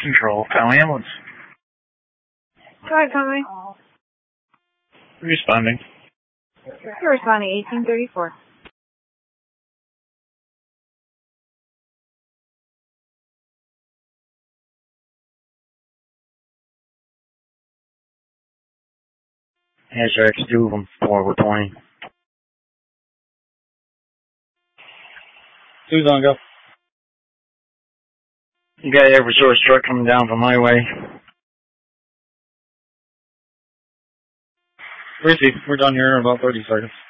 Control, Conway Ambulance. Go ahead, Conway. Responding. You're responding 1834. Hashtag two of them, forward 20. Who's on go? You got every source truck coming down from my way. Where's he? We're done here in about 30 seconds.